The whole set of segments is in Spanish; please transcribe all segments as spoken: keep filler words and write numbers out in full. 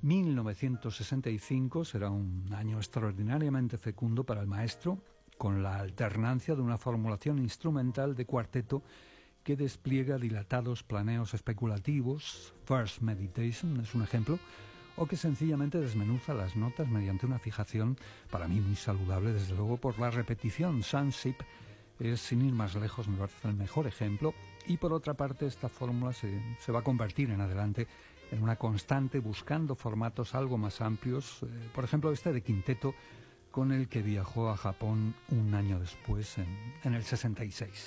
mil novecientos sesenta y cinco será un año extraordinariamente fecundo para el maestro, con la alternancia de una formulación instrumental de cuarteto que despliega dilatados planeos especulativos. First Meditation es un ejemplo, o que sencillamente desmenuza las notas mediante una fijación, para mí muy saludable, desde luego, por la repetición. Sunship es, sin ir más lejos, me parece el mejor ejemplo, y por otra parte esta fórmula se, se va a convertir en adelante en una constante, buscando formatos algo más amplios, eh, por ejemplo este de quinteto, con el que viajó a Japón un año después, en, en el sesenta y seis.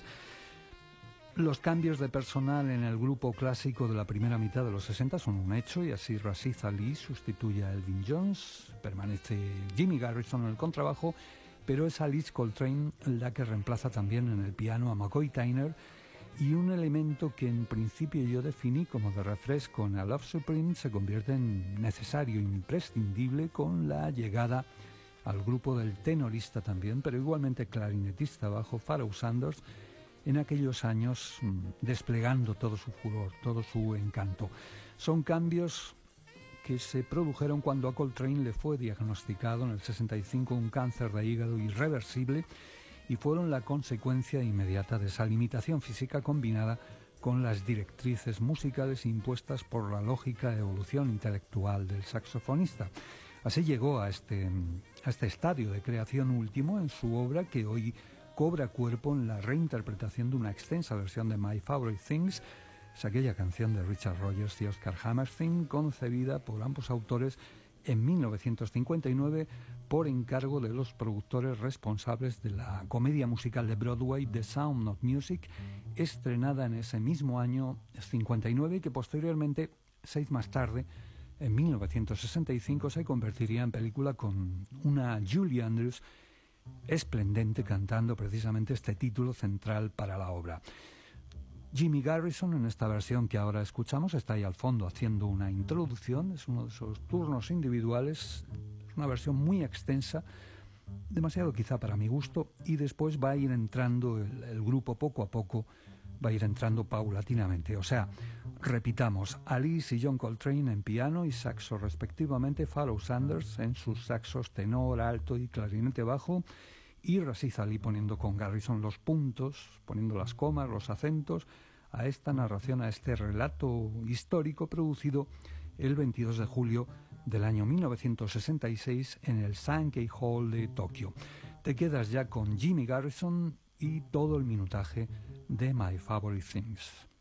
Los cambios de personal en el grupo clásico de la primera mitad de los sesenta son un hecho, y así Rashid Ali sustituye a Elvin Jones, permanece Jimmy Garrison en el contrabajo, pero es Alice Coltrane la que reemplaza también en el piano a McCoy Tyner, y un elemento que en principio yo definí como de refresco en A Love Supreme se convierte en necesario, imprescindible, con la llegada al grupo del tenorista también, pero igualmente clarinetista bajo, Pharoah Sanders, en aquellos años desplegando todo su furor, todo su encanto. Son cambios que se produjeron cuando a Coltrane le fue diagnosticado en el sesenta y cinco un cáncer de hígado irreversible, y fueron la consecuencia inmediata de esa limitación física combinada con las directrices musicales impuestas por la lógica evolución intelectual del saxofonista. Así llegó a este, a este estadio de creación último en su obra, que hoy cobra cuerpo en la reinterpretación de una extensa versión de My Favorite Things. Es aquella canción de Richard Rodgers y Oscar Hammerstein, concebida por ambos autores en mil novecientos cincuenta y nueve por encargo de los productores responsables de la comedia musical de Broadway The Sound of Music, estrenada en ese mismo año cincuenta y nueve, y que posteriormente, seis más tarde, en mil novecientos sesenta y cinco, se convertiría en película con una Julie Andrews esplendente cantando precisamente este título central para la obra. Jimmy Garrison, en esta versión que ahora escuchamos, está ahí al fondo haciendo una introducción, es uno de esos turnos individuales, es una versión muy extensa, demasiado quizá para mi gusto, y después va a ir entrando el, el grupo poco a poco, va a ir entrando paulatinamente. O sea, repitamos, Alice y John Coltrane en piano y saxo respectivamente, Pharoah Sanders en sus saxos tenor, alto y clarinete bajo, y Rashid Ali poniendo con Garrison los puntos, poniendo las comas, los acentos a esta narración, a este relato histórico producido el veintidós de julio del año mil novecientos sesenta y seis en el Sankei Hall de Tokio. Te quedas ya con Jimmy Garrison y todo el minutaje de My Favorite Things.